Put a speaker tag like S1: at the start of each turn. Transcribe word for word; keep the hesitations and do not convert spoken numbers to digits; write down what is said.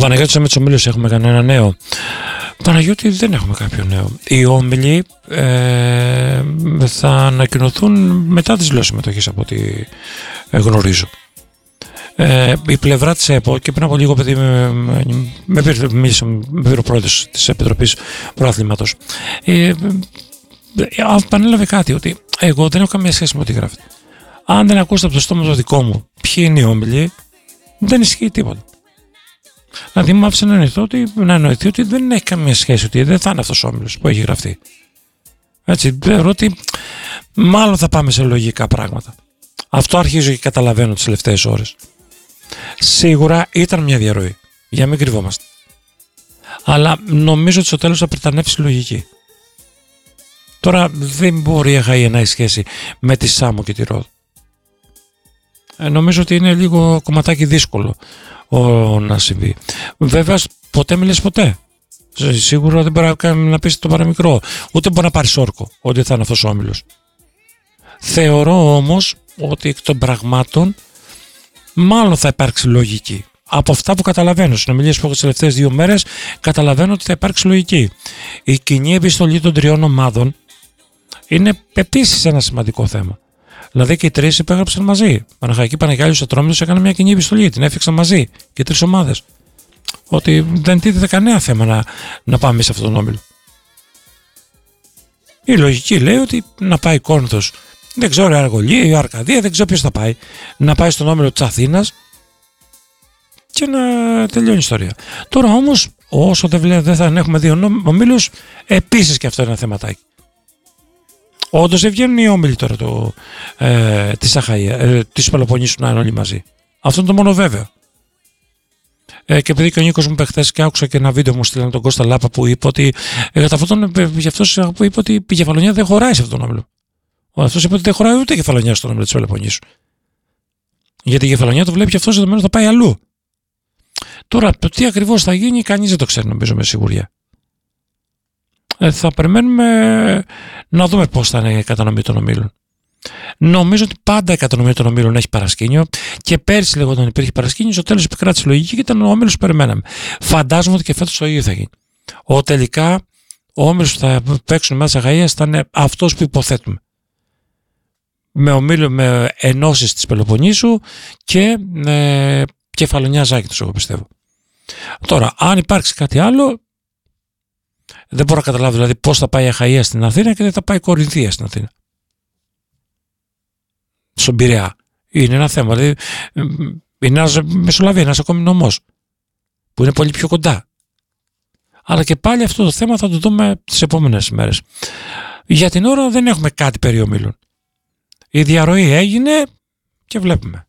S1: Παναγιώτης με τους ομίλους έχουμε κανένα νέο? Παναγιώτη, δεν έχουμε κάποιο νέο. Οι όμιλοι ε, θα ανακοινωθούν μετά τις δηλώσεις συμμετοχής από ό,τι γνωρίζω. Ε, η πλευρά της ΕΠΟ, και πριν από λίγο παιδί με, με, με πήρε, μίλησε, με πήρε ο πρόεδρος της Επιτροπής Προαθλήματος, ε, επανέλαβε κάτι, ότι εγώ δεν έχω καμία σχέση με ό,τι γράφεται. Αν δεν ακούσετε από το στόμα το δικό μου ποιοι είναι οι όμιλοι, δεν ισχύει τίποτα. Δηλαδή μου άφησε να εννοηθεί ότι, να εννοηθεί ότι δεν έχει καμία σχέση, ότι δεν θα είναι αυτός ο όμιλος που έχει γραφτεί. Έτσι, θεωρώ ότι μάλλον θα πάμε σε λογικά πράγματα. Αυτό αρχίζω και καταλαβαίνω τις τελευταίες ώρες. Σίγουρα ήταν μια διαρροή, για να μην κρυβόμαστε. Αλλά νομίζω ότι στο τέλος θα πριτανεύσει λογική. Τώρα δεν μπορεί η Αχαΐα να έχει σχέση με τη Σάμο και τη Ρόδο. Ε, νομίζω ότι είναι λίγο κομματάκι δύσκολο ο, να συμβεί. Βέβαια, ποτέ μιλες ποτέ. Σίγουρα δεν μπορεί να πεις το παραμικρό. Ούτε μπορεί να πάρει όρκο ότι θα είναι αυτός ο όμιλος. Θεωρώ όμως ότι εκ των πραγμάτων μάλλον θα υπάρξει λογική. Από αυτά που καταλαβαίνω, συνομιλίες που έχω τις τελευταίες δύο μέρες, καταλαβαίνω ότι θα υπάρξει λογική. Η κοινή επιστολή των τριών ομάδων είναι επίσης ένα σημαντικό θέμα. Δηλαδή και οι τρεις υπέγραψαν μαζί. Παναχαϊκή, Παναγιάλιος, Ατρόμητος έκαναν μια κοινή επιστολή, την έφτιαξαν μαζί και τρεις ομάδες. Ότι δεν τίθεται κανένα θέμα να, να πάμε σε αυτόν τον όμιλο. Η λογική λέει ότι να πάει Κόρινθος, δεν ξέρω, η Αργολία, η Αρκαδία, δεν ξέρω ποιος θα πάει, να πάει στον όμιλο της Αθήνας και να τελειώνει η ιστορία. Τώρα όμως, όσο δεν, δεν θα έχουμε δύο ομίλους, επίσης και αυτό είναι ένα θεματάκι. Όντως δεν βγαίνουν οι όμιλοι τώρα το, ε, της Αχαΐα, ε, της Πελοποννήσου να είναι όλοι μαζί. Αυτό είναι το μόνο βέβαιο. Ε, και επειδή και ο Νίκος μου είπε χθες και άκουσα και ένα βίντεο μου στείλανε τον Κώστα Λάπα που είπε ότι ε, για αυτός που είπε ότι η Κεφαλονιά δεν χωράει σε αυτόν τον όμιλο. Ο αυτός είπε ότι δεν χωράει ούτε η Κεφαλονιά στον όμιλο της Πελοποννήσου. Γιατί η Κεφαλονιά το βλέπει και αυτός δεδομένως θα πάει αλλού. Τώρα το τι ακριβώς θα γίνει κανείς δεν το ξέρει, νομίζω με σιγουριά. Ε, θα περιμένουμε να δούμε πώς θα είναι η κατανομή των ομίλων. Νομίζω ότι πάντα η κατανομή των ομίλων έχει παρασκήνιο και πέρσι λέγονταν υπήρχε παρασκήνιο, στο τέλος επικράτησε λογική και ήταν ο όμιλος που περιμέναμε. Φαντάζομαι ότι και φέτος το ίδιο θα γίνει. Ο τελικά ο όμιλος που θα παίξουν μέσα της Αχαΐας θα είναι αυτός που υποθέτουμε. Με ομίλιο, με ενώσεις της Πελοποννήσου και ε, Κεφαλονιά Ζάκηδος, εγώ πιστεύω. Τώρα, αν υπάρξει κάτι άλλο, δεν μπορώ να καταλάβω δηλαδή πώς θα πάει η Αχαΐα στην Αθήνα και δεν θα πάει η Κορινθία στην Αθήνα. Στον Πειραιά. Είναι ένα θέμα. Δηλαδή, είναι ένας Μεσολαβία, ένας ακόμη νομός που είναι πολύ πιο κοντά. Αλλά και πάλι αυτό το θέμα θα το δούμε τις επόμενες μέρες. Για την ώρα δεν έχουμε κάτι περί ομίλων. Η διαρροή έγινε και βλέπουμε.